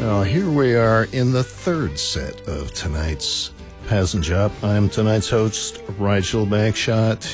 Well, here we are in the third set of tonight's Passenger Up. I'm tonight's host, Rigel Bagshot,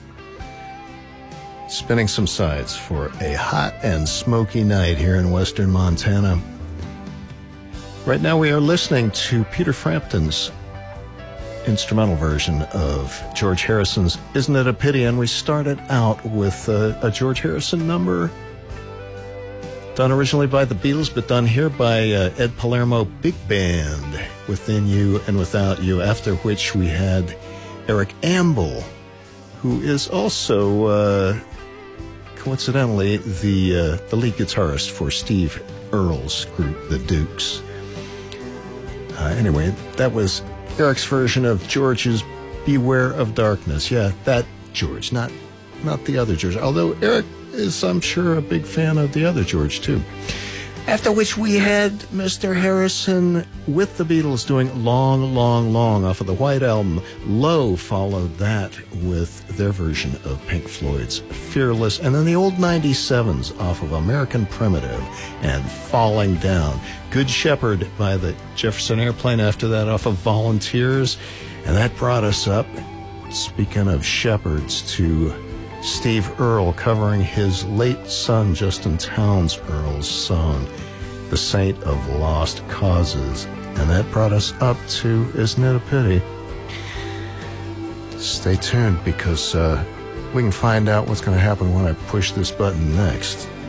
spinning some sides for a hot and smoky night here in western Montana. Right now we are listening to Peter Frampton's instrumental version of George Harrison's Isn't It a Pity? And we started out with a George Harrison number done originally by the Beatles, but done here by Ed Palermo Big Band, Within You and Without You, after which we had Eric Ambel, who is also, coincidentally, the lead guitarist for Steve Earle's group, the Dukes. Anyway, that was Eric's version of George's Beware of Darkness. Yeah, that George, not the other George, although Eric is, I'm sure, a big fan of the other George, too. After which we had Mr. Harrison with the Beatles doing Long, Long, Long off of the White Album. Low followed that with their version of Pink Floyd's Fearless, and then the old 97s off of American Primitive and Falling Down. Good Shepherd by the Jefferson Airplane after that off of Volunteers. And that brought us up, speaking of shepherds, to Steve Earle covering his late son Justin Townes Earle's song, The Saint of Lost Causes. And that brought us up to Isn't It a Pity? Stay tuned, because we can find out what's going to happen when I push this button next.